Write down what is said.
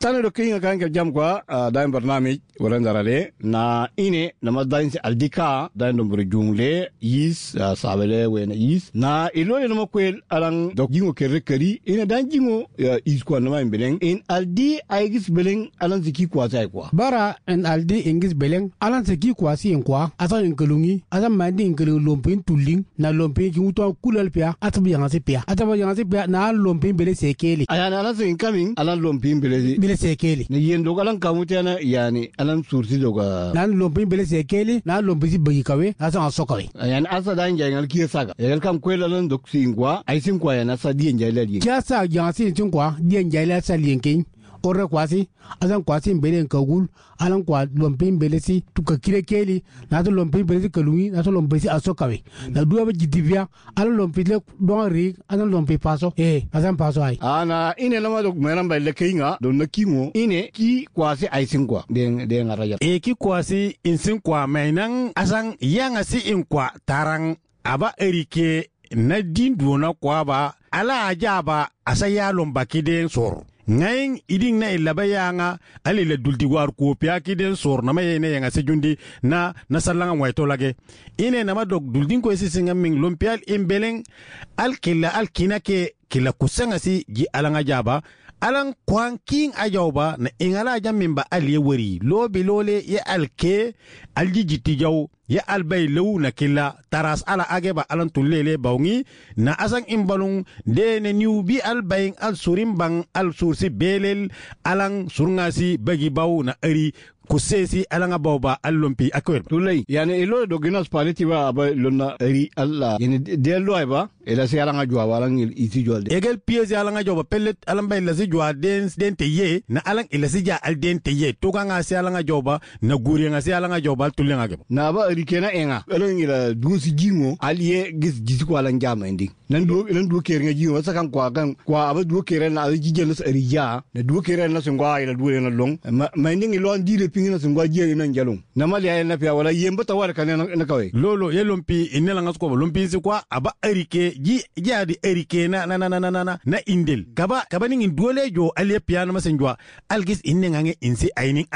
tane do kinga kan ke jam kwa daim barnamij wala ndarale na ine na madain si aldika daim do bur jungle yis sabele wena yis na ilole no kwel alang do jingo ke rekari ina dan jingo is kwa na mbeleng in aldi aigis beleng alang ziki kwa sai kwa bara en aldi ingis beleng alang ziki kwa si en kwa asa ngelungi asa mandi ngelu lompin tuling na lompin ki uto kulal pia atabu yangasi pia na lompin bele sekeli ayana alang incoming alang lompin bele sekeli ne yendo alang kamutana yani alang sursi doga na lompin bele sekeli na lompin si bagi kawe asa asokawe ayana asa dan jangal ki saga yel kam kwel alang dok singwa ai singwa yana sa dien jaila dien kia sa yangasi singwa dien jaila sa lienkin ore kwasi asan kwasi mbele nkagul alan kwa lompin bele si tuka kire keli na to lompin bele si kalungi na to lompin si asokawe na duwa ba jidivya alan lompin le don rig alan lompin paso asan paso ai ana ine lama dok meran ba le kinga don nakingo ine ki kwasi ai singwa de ngaraja ki kwasi insin kwa mainan asan yanga si inkwa tarang aba erike na dindu na kwa ba ala ajaba asaya lombaki den sor ngayin idin na ilaba yanga ali la dulti war ko pya ki den sor na maye ne yanga sejundi na salanga waito lage ine na madok duldin ko esi singa ming lompial imbeleng al kina ke kila kusanga si ji alanga jaba alan kwanking ajawba na ingala jamimba ali wari lobi lole ya alke aljijiti jaw ya albay lew na kila taras ala ageba alan tulele bawngi na asan imbalung de ne niu bi albaying al surimbang al sursi belel alan surnasi bagi baw na ari kusesi alanga bawba allompi akwel tulay yani ilo do ginas paliti ba aba lonna ri alla yani de lo ba ela si alanga jwa walang isi jwalde egel piezi alanga jwa pellet alambay la si jwa den te ye na alang ila si ja al den te ye to nga si alanga jwa na guri nga si alanga jwa tulenga ge na ba ri kena enga alang ila dusi jingo aliye gis ko alang jama indi nan do ker nga jingo sakan kwa aba do ker na jijel na ri ja na do ker na singwa ila do na long ma ndingi lo ndire pingina singwa je ina njalong na mali ay na pia wala yemba tawar kan na kawe lolo ye lompi inela ngasko lompi si kwa aba erike ji jadi erike na indel kaba ningi dole jo ale piano masenjwa algis inne ngange insi ainin